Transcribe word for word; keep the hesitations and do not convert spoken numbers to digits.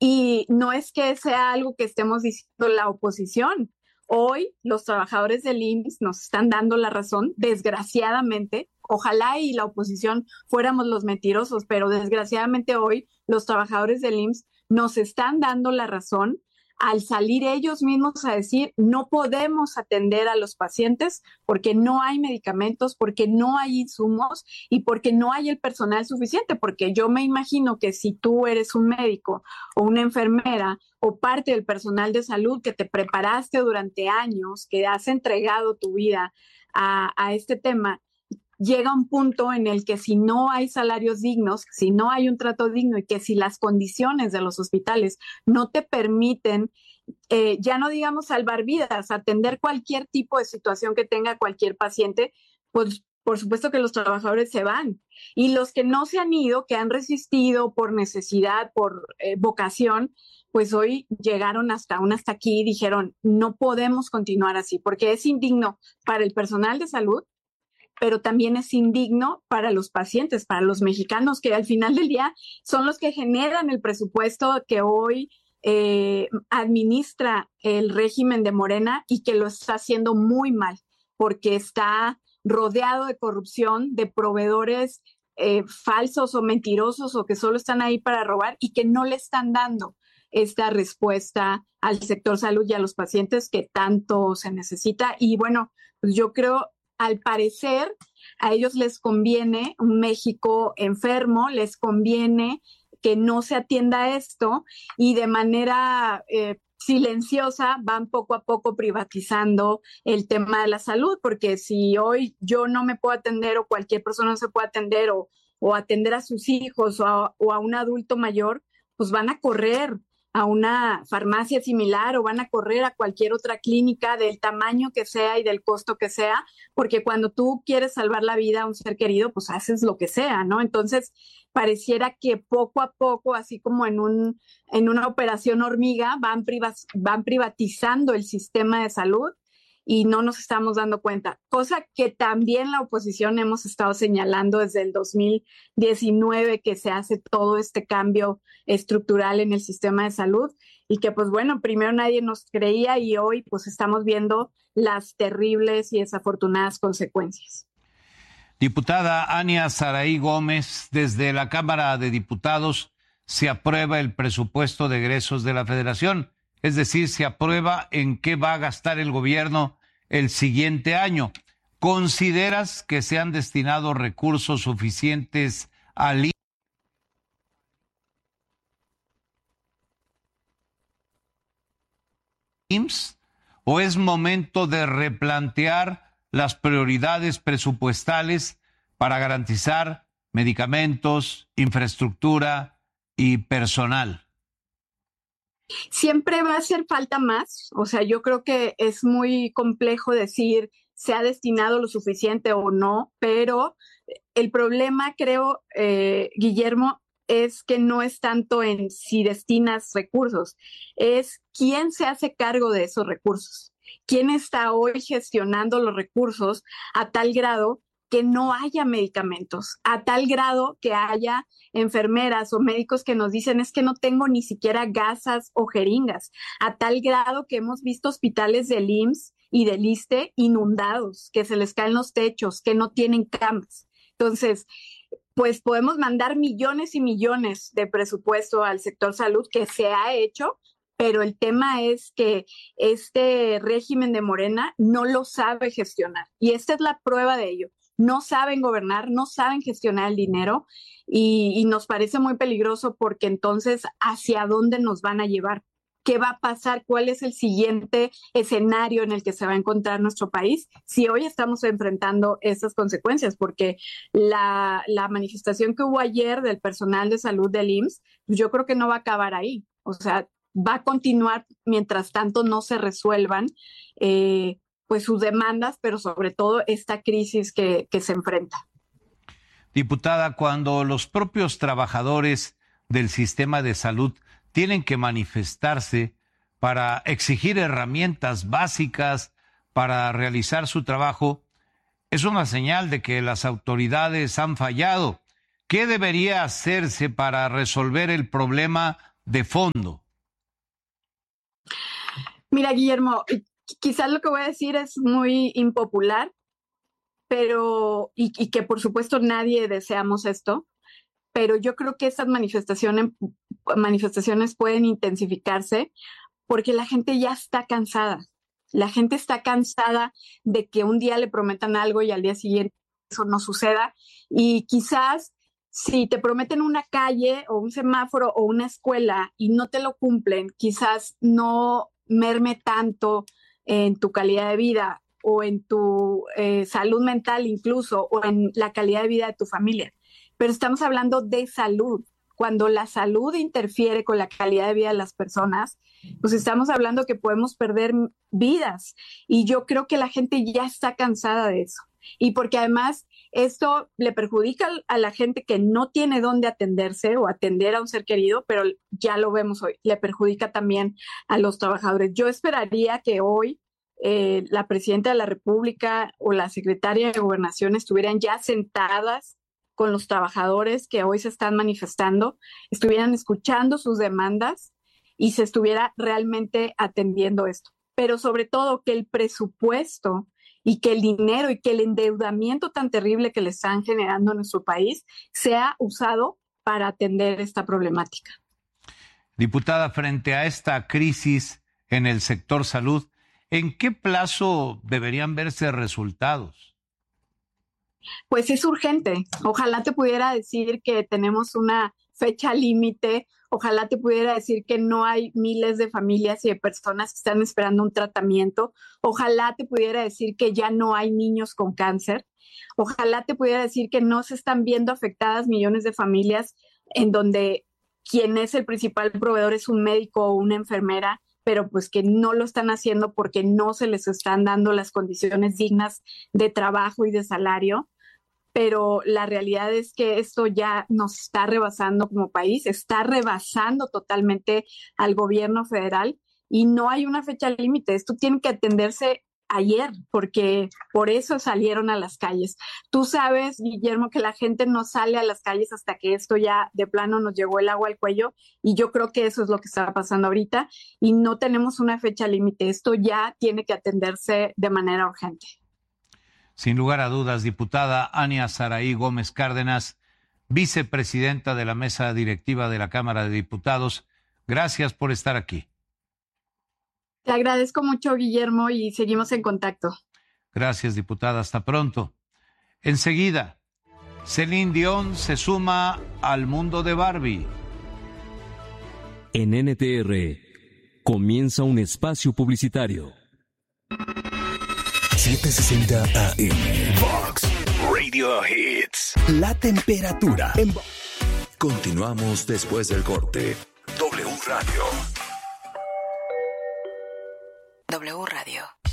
Y no es que sea algo que estemos diciendo la oposición. Hoy los trabajadores del I M S S nos están dando la razón, desgraciadamente. Ojalá y la oposición fuéramos los mentirosos, pero desgraciadamente hoy los trabajadores del I M S S nos están dando la razón al salir ellos mismos a decir no podemos atender a los pacientes porque no hay medicamentos, porque no hay insumos y porque no hay el personal suficiente, porque yo me imagino que si tú eres un médico o una enfermera o parte del personal de salud que te preparaste durante años, que has entregado tu vida a, a este tema, llega un punto en el que si no hay salarios dignos, si no hay un trato digno y que si las condiciones de los hospitales no te permiten, eh, ya no digamos salvar vidas, atender cualquier tipo de situación que tenga cualquier paciente, pues por supuesto que los trabajadores se van. Y los que no se han ido, que han resistido por necesidad, por eh, vocación, pues hoy llegaron hasta un hasta aquí y dijeron, no podemos continuar así, porque es indigno para el personal de salud, pero también es indigno para los pacientes, para los mexicanos, que al final del día son los que generan el presupuesto que hoy eh, administra el régimen de Morena y que lo está haciendo muy mal, porque está rodeado de corrupción, de proveedores eh, falsos o mentirosos o que solo están ahí para robar y que no le están dando esta respuesta al sector salud y a los pacientes que tanto se necesita. Y bueno, pues yo creo, al parecer, a ellos les conviene un México enfermo, les conviene que no se atienda esto y de manera eh, silenciosa van poco a poco privatizando el tema de la salud, porque si hoy yo no me puedo atender o cualquier persona no se puede atender o, o atender a sus hijos o a, o a un adulto mayor, pues van a correr a una farmacia similar o van a correr a cualquier otra clínica del tamaño que sea y del costo que sea, porque cuando tú quieres salvar la vida a un ser querido, pues haces lo que sea, ¿no? Entonces, pareciera que poco a poco, así como en, un, en una operación hormiga, van, privas, van privatizando el sistema de salud y no nos estamos dando cuenta, cosa que también la oposición hemos estado señalando desde el dos mil diecinueve que se hace todo este cambio estructural en el sistema de salud y que pues bueno, primero nadie nos creía y hoy pues estamos viendo las terribles y desafortunadas consecuencias. Diputada Ania Saraí Gómez, desde la Cámara de Diputados se aprueba el presupuesto de egresos de la Federación. Es decir, se aprueba en qué va a gastar el gobierno el siguiente año. ¿Consideras que se han destinado recursos suficientes al I M S S? ¿O es momento de replantear las prioridades presupuestales para garantizar medicamentos, infraestructura y personal? Siempre va a hacer falta más, o sea, yo creo que es muy complejo decir se ha destinado lo suficiente o no, pero el problema, creo, eh, Guillermo, es que no es tanto en si destinas recursos, es quién se hace cargo de esos recursos, quién está hoy gestionando los recursos a tal grado que no haya medicamentos, a tal grado que haya enfermeras o médicos que nos dicen es que no tengo ni siquiera gasas o jeringas, a tal grado que hemos visto hospitales del I M S S y del ISSSTE inundados, que se les caen los techos, que no tienen camas. Entonces, pues podemos mandar millones y millones de presupuesto al sector salud, que se ha hecho, pero el tema es que este régimen de Morena no lo sabe gestionar y esta es la prueba de ello. No saben gobernar, no saben gestionar el dinero y, y nos parece muy peligroso porque entonces ¿hacia dónde nos van a llevar? ¿Qué va a pasar? ¿Cuál es el siguiente escenario en el que se va a encontrar nuestro país si hoy estamos enfrentando esas consecuencias? Porque la, la manifestación que hubo ayer del personal de salud del I M S S, yo creo que no va a acabar ahí. O sea, va a continuar mientras tanto no se resuelvan eh, pues sus demandas, pero sobre todo esta crisis que, que se enfrenta. Diputada, cuando los propios trabajadores del sistema de salud tienen que manifestarse para exigir herramientas básicas para realizar su trabajo, es una señal de que las autoridades han fallado. ¿Qué debería hacerse para resolver el problema de fondo? Mira, Guillermo, quizás lo que voy a decir es muy impopular, pero, y, y que por supuesto nadie deseamos esto, pero yo creo que estas manifestaciones, manifestaciones pueden intensificarse porque la gente ya está cansada. La gente está cansada de que un día le prometan algo y al día siguiente eso no suceda. Y quizás si te prometen una calle o un semáforo o una escuela y no te lo cumplen, quizás no merme tanto en tu calidad de vida o en tu eh, salud mental incluso, o en la calidad de vida de tu familia. Pero estamos hablando de salud. Cuando la salud interfiere con la calidad de vida de las personas, pues estamos hablando que podemos perder vidas. Y yo creo que la gente ya está cansada de eso. Y porque además esto le perjudica a la gente que no tiene dónde atenderse o atender a un ser querido, pero ya lo vemos hoy, le perjudica también a los trabajadores. Yo esperaría que hoy eh, la presidenta de la República o la secretaria de Gobernación estuvieran ya sentadas con los trabajadores que hoy se están manifestando, estuvieran escuchando sus demandas y se estuviera realmente atendiendo esto. Pero sobre todo que el presupuesto y que el dinero y que el endeudamiento tan terrible que le están generando a nuestro país sea usado para atender esta problemática. Diputada, frente a esta crisis en el sector salud, ¿en qué plazo deberían verse resultados? Pues es urgente. Ojalá te pudiera decir que tenemos una fecha límite. Ojalá te pudiera decir que no hay miles de familias y de personas que están esperando un tratamiento. Ojalá te pudiera decir que ya no hay niños con cáncer. Ojalá te pudiera decir que no se están viendo afectadas millones de familias en donde quien es el principal proveedor es un médico o una enfermera, pero pues que no lo están haciendo porque no se les están dando las condiciones dignas de trabajo y de salario. Pero la realidad es que esto ya nos está rebasando como país, está rebasando totalmente al gobierno federal y no hay una fecha límite. Esto tiene que atenderse ayer, porque por eso salieron a las calles. Tú sabes, Guillermo, que la gente no sale a las calles hasta que esto ya de plano nos llegó el agua al cuello, y yo creo que eso es lo que está pasando ahorita y no tenemos una fecha límite. Esto ya tiene que atenderse de manera urgente. Sin lugar a dudas, diputada Ania Saraí Gómez Cárdenas, vicepresidenta de la mesa directiva de la Cámara de Diputados, gracias por estar aquí. Te agradezco mucho, Guillermo, y seguimos en contacto. Gracias, diputada. Hasta pronto. Enseguida, Celine Dion se suma al mundo de Barbie. En N T R comienza un espacio publicitario. setecientos sesenta A M Vox Radio Hits. La temperatura en... Continuamos después del corte. W Radio. W Radio.